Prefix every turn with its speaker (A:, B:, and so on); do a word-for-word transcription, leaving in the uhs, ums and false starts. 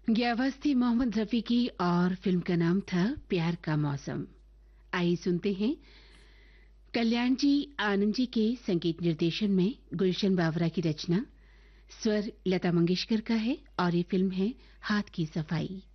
A: ये आवाज थी मोहम्मद रफी की और फिल्म का नाम था प्यार का मौसम। आइए सुनते हैं कल्याण जी आनंद जी के संगीत निर्देशन में गुलशन बावरा की रचना, स्वर लता मंगेशकर का है और ये फिल्म है हाथ की सफाई।